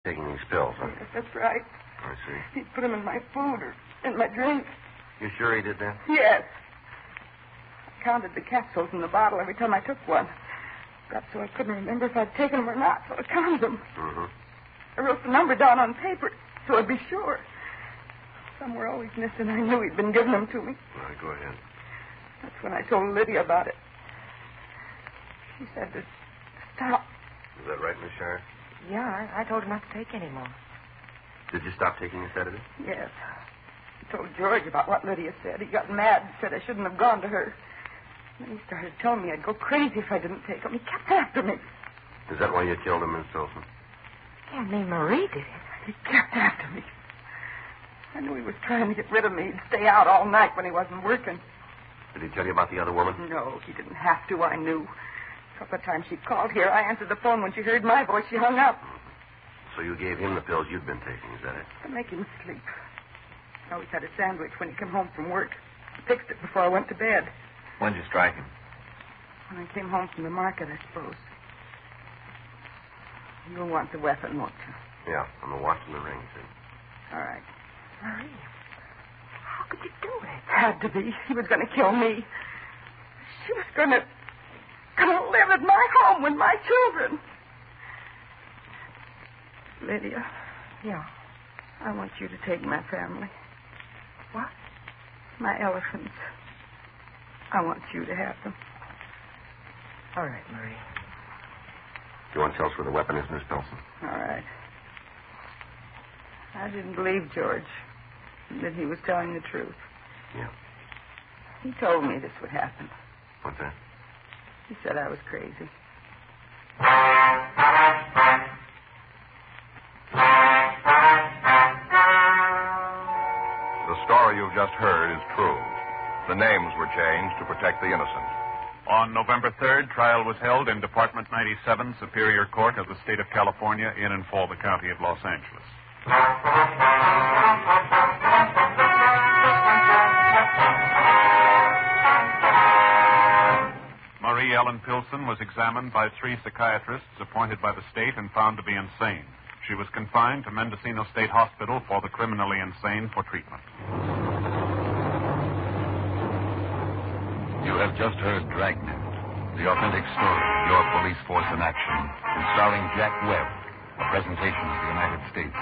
Taking these pills, huh? Yes, that's right. I see. He put them in my food or in my drink. You sure he did that? Yes. I counted the capsules in the bottle every time I took one. Got so I couldn't remember if I'd taken them or not, so I counted them. Mm-hmm. I wrote the number down on paper so I'd be sure. Some were always missing. I knew he'd been giving them to me. All right, go ahead. That's when I told Lydia about it. She said to stop. Is that right, Miss Shire? Yeah, I told her not to take any more. Did you stop taking the sedative? Yes. I told George about what Lydia said. He got mad and said I shouldn't have gone to her. Then he started telling me I'd go crazy if I didn't take them. He kept after me. Is that why you killed him, Miss Pilson? You mean Marie did it? He kept after me. I knew he was trying to get rid of me. He'd stay out all night when he wasn't working. Did he tell you about the other woman? No, he didn't have to. I knew. A couple of times she called here. I answered the phone. When she heard my voice, she hung up. So you gave him the pills you'd been taking, is that it? To make him sleep. I always had a sandwich when he came home from work. I fixed it before I went to bed. When'd you strike him? When I came home from the market, I suppose. You'll want the weapon, won't you? Yeah, I'm a watch and the ring, too. All right. Marie, how could you do it? Had to be. He was going to kill me. She was going to live at my home with my children. Lydia. Yeah. I want you to take my family. What? My elephants. I want you to have them. All right, Marie. Do you want to tell us where the weapon is, Miss Pilson? All right. I didn't believe George that he was telling the truth. Yeah. He told me this would happen. What's that? He said I was crazy. The story you've just heard is true. The names were changed to protect the innocent. On November 3rd, trial was held in Department 97, Superior Court of the State of California, in and for the County of Los Angeles. Marie Ellen Pilson was examined by 3 psychiatrists appointed by the state and found to be insane. She was confined to Mendocino State Hospital for the criminally insane for treatment. You have just heard Dragnet, the authentic story of your police force in action, and starring Jack Webb, a presentation of the United States